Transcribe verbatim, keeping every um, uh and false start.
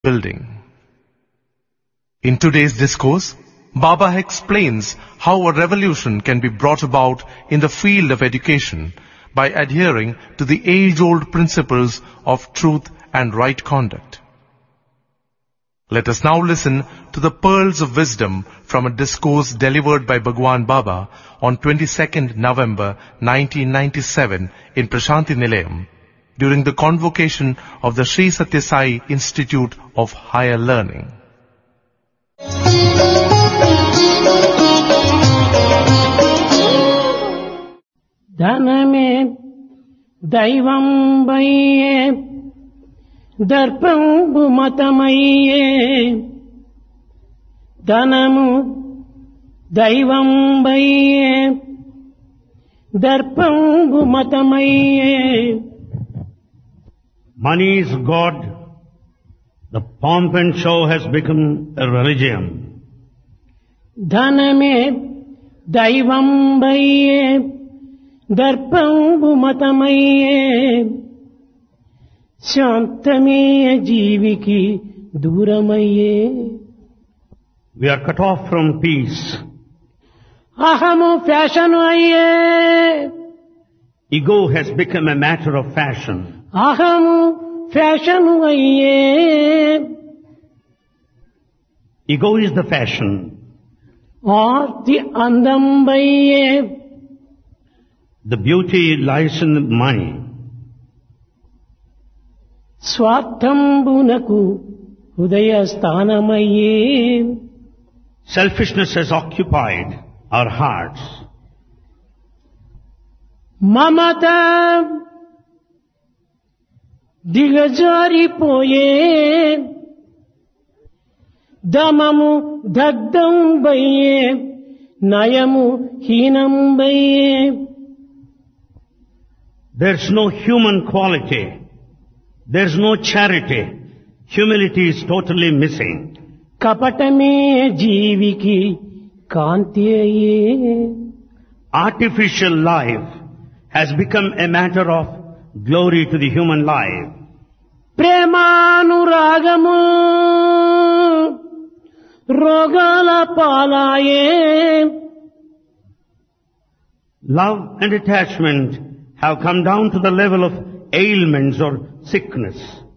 building. In today's discourse, Baba explains how a revolution can be brought about in the field of education by adhering to the age-old principles of truth and right conduct. Let us now listen to the pearls of wisdom from a discourse delivered by Bhagwan Baba on twenty-second November nineteen ninety-seven in Prashanti Nilayam during the convocation of the Sri Sathya Sai Institute of Higher Learning. Dhaname Daivam Baye Darpam Matamaye Dhanamu Daivam Baye Darpam Matamaye. Money is God. The pomp and show has become a religion. Dhaname Daivam Baye Darpam Matamaye Shantame Jiviki Duramaye. We are cut off from peace. Ahamu Fashion Ego has become a matter of fashion. Ahamu Fashion Ego is the fashion. Or the Andam Baye. The beauty lies in the money. Swarthambunaku Hudaya Sthanamaye. Selfishness has occupied our hearts. Mamata Digajari Poye Damamu Dagdam Baye Nayamu Hinam Baye. There's no human quality. There's no charity. Humility is totally missing. Kapatame Jiviki Kantiye. Artificial life has become a matter of glory to the human life. Premanuragamu Rogala Palaye. Love and attachment have come down to the level of ailments or sickness.